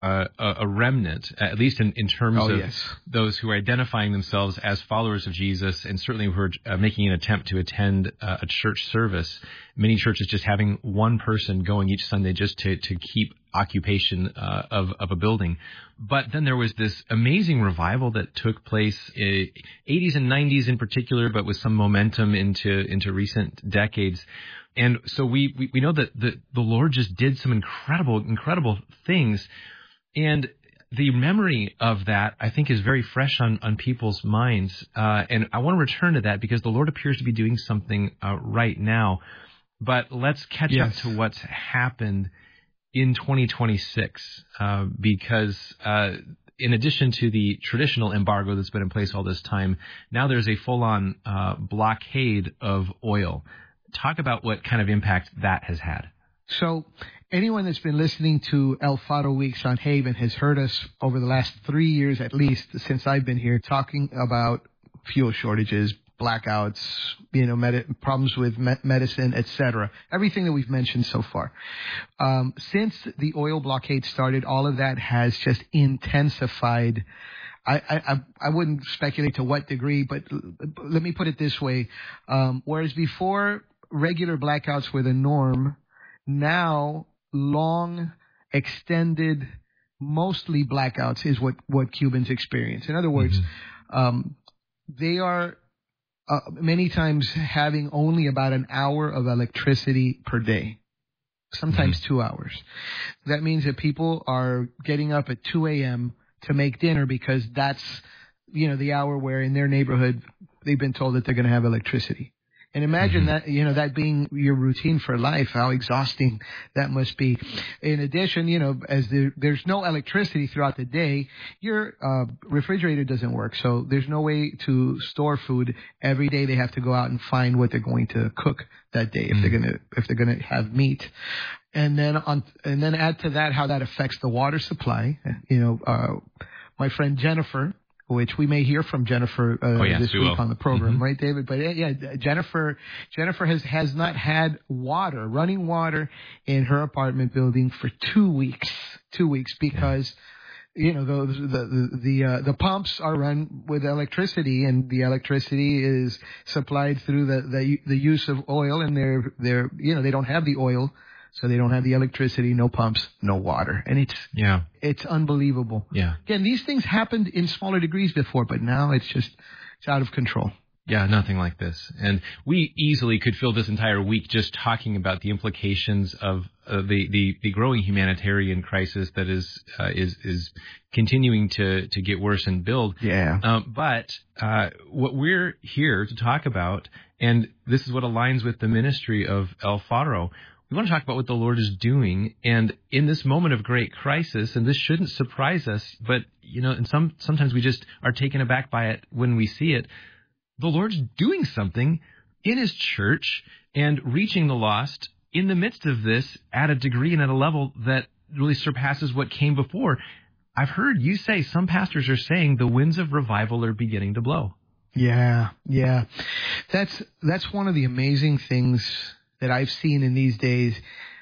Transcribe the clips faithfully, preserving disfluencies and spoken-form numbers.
uh, a, a remnant, at least in, in terms oh, of yes. those who are identifying themselves as followers of Jesus, and certainly who are uh, making an attempt to attend uh, a church service. Many churches just having one person going each Sunday just to, to keep occupation uh, of, of a building. But then there was this amazing revival that took place in eighties and nineties in particular, but with some momentum into into recent decades. And so we, we, we know that the, the Lord just did some incredible, incredible things. And the memory of that, I think, is very fresh on, on people's minds. Uh, and I want to return to that because the Lord appears to be doing something uh, right now. But let's catch Yes. up to what's happened in twenty twenty-six, uh, because uh, in addition to the traditional embargo that's been in place all this time, now there's a full-on uh, blockade of oil. Talk about what kind of impact that has had. So anyone that's been listening to El Faro Weeks on Haven has heard us over the last three years at least since I've been here talking about fuel shortages, blackouts, you know, med- problems with me- medicine, et cetera. Everything that we've mentioned so far. Um, since the oil blockade started, all of that has just intensified. I, I, I wouldn't speculate to what degree, but let me put it this way. Um, whereas before regular blackouts were the norm, now long, extended, mostly blackouts is what, what Cubans experience. In other words, mm-hmm. um, they are uh, many times having only about an hour of electricity per day, sometimes mm-hmm. two hours. That means that people are getting up at two a.m. to make dinner because that's, you know, the hour where in their neighborhood they've been told that they're going to have electricity. And imagine mm-hmm. that, you know, that being your routine for life, how exhausting that must be. In addition, you know, as the, there's no electricity throughout the day, your uh, refrigerator doesn't work. So there's no way to store food. Every day they have to go out and find what they're going to cook that day if mm-hmm. they're going to, if they're going to have meat. And then on, and then add to that how that affects the water supply. You know, uh, my friend Jennifer, which we may hear from Jennifer uh, oh, yes, this we week will. on the program, mm-hmm. right, David? But yeah, Jennifer, Jennifer has, has not had water, running water in her apartment building for two weeks, two weeks because, yeah. you know, those, the, the, the, uh, the pumps are run with electricity and the electricity is supplied through the, the, the use of oil and they're, they're, you know, they don't have the oil. So they don't have the electricity, no pumps, no water. And it's yeah, it's unbelievable. Yeah. Again, these things happened in smaller degrees before, but now it's just it's out of control. Yeah, nothing like this. And we easily could fill this entire week just talking about the implications of uh, the, the, the growing humanitarian crisis that is uh, is is continuing to, to get worse and build. Yeah. Um, but uh, what we're here to talk about, and this is what aligns with the ministry of El Faro, we want to talk about what the Lord is doing, and in this moment of great crisis, and this shouldn't surprise us, but, you know, and some sometimes we just are taken aback by it when we see it. The Lord's doing something in His church and reaching the lost in the midst of this at a degree and at a level that really surpasses what came before. I've heard you say, some pastors are saying the winds of revival are beginning to blow. Yeah, yeah. That's that's one of the amazing things that I've seen in these days.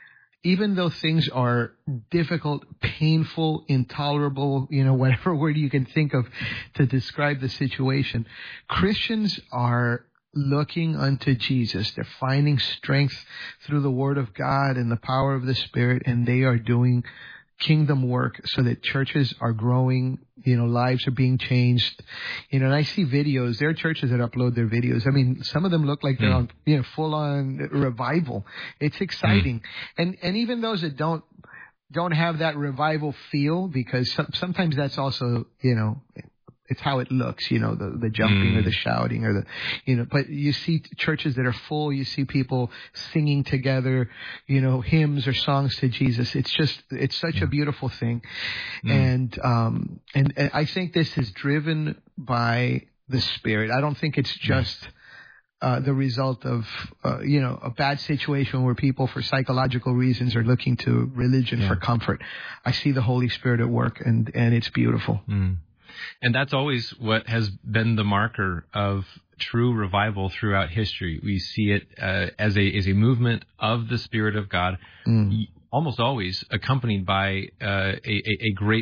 Even though things are difficult, painful, intolerable, you know, whatever word you can think of to describe the situation, Christians are looking unto Jesus. They're finding strength through the Word of God and the power of the Spirit, and they are doing kingdom work so that churches are growing, you know, lives are being changed. You know, and I see videos. There are churches that upload their videos. I mean, some of them look like they're mm. on, you know, full on revival. It's exciting. Mm. And, and even those that don't, don't have that revival feel, because some, sometimes that's also, you know, it's how it looks, you know, the, the jumping mm. or the shouting or the, you know, but you see churches that are full, you see people singing together, you know, hymns or songs to Jesus. It's just, it's such yeah. a beautiful thing. Mm. And, um, and, and I think this is driven by the Spirit. I don't think it's just, uh, the result of, uh, you know, a bad situation where people for psychological reasons are looking to religion yeah. for comfort. I see the Holy Spirit at work, and, and it's beautiful. Mm. And that's always what has been the marker of true revival throughout history. We see it uh, as a as a movement of the Spirit of God. Mm. almost always accompanied by uh, a, a, a great